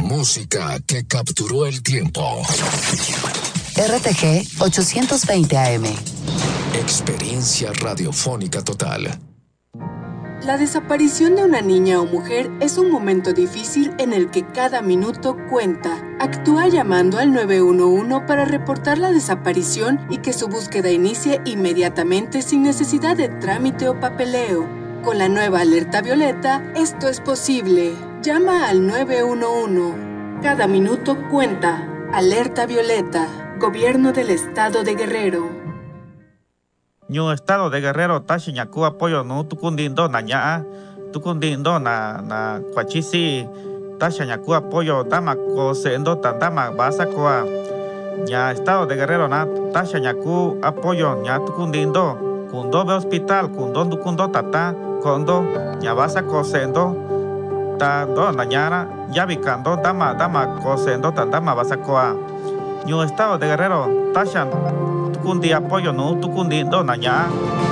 música que capturó el tiempo. RTG 820 AM. Experiencia radiofónica total. La desaparición de una niña o mujer es un momento difícil en el que cada minuto cuenta. Actúa llamando al 911 para reportar la desaparición y que su búsqueda inicie inmediatamente sin necesidad de trámite o papeleo. Con la nueva alerta violeta, esto es posible. Llama al 911. Cada minuto cuenta. Alerta violeta. Gobierno del Estado de Guerrero. Ñu Estado de Guerrero tashi ñaku apoyo no tukundindo na ñaa tukundindo na kwachisi tashi ñaku apoyo dama ko sendo tandama basa koa ña Estado de Guerrero na tashi ñaku apoyo ña tukundindo kundo be hospital kundo tata kondo ña basa ko sendo ta do na ñara ya bikando dama ko sendo tandama basa koa Ñu Estado de Guerrero tashi tukundi apoyo no tukundindo na ñaa